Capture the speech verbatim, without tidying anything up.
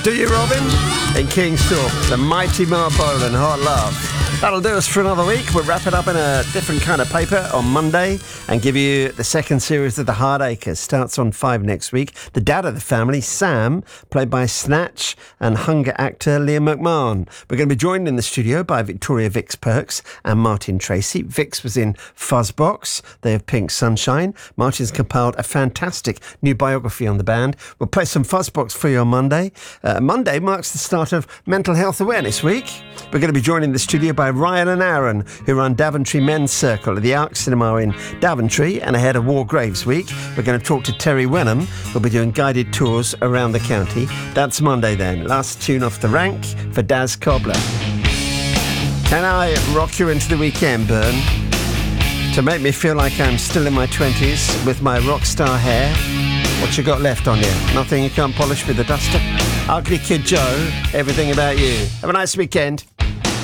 Do You, Robin? In King's Talk, the mighty Mark Bolan, Hot Love. That'll do us for another week. We'll wrap it up in a different kind of paper on Monday and give you the second series of The Hardacres. Starts on five next week. The dad of the family, Sam, played by Snatch and Hunger actor Liam McMahon. We're going to be joined in the studio by Victoria Vix Perks and Martin Tracy. Vix was in Fuzzbox. They have Pink Sunshine. Martin's compiled a fantastic new biography on the band. We'll play some Fuzzbox for you on Monday. Uh, Monday marks the start of Mental Health Awareness Week. We're going to be joined in the studio by Ryan and Aaron, who run Daventry Men's Circle at the Arc Cinema in Daventry, and ahead of War Graves Week, we're going to talk to Terry Wenham, who'll be doing guided tours around the county. That's Monday then. Last tune off the rank for Daz Cobbler. Can I rock you into the weekend, Byrne? To make me feel like I'm still in my twenties with my rock star hair. What you got left on you? Nothing you can't polish with a duster? Ugly Kid Joe, Everything About You. Have a nice weekend.